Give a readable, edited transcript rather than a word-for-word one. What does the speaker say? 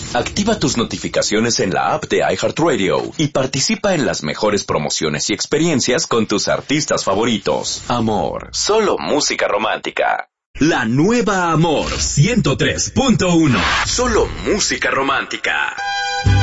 Activa tus notificaciones en la app de iHeartRadio y participa en las mejores promociones y experiencias con tus artistas favoritos. Amor, solo música romántica. La nueva Amor 103.1. Solo música romántica.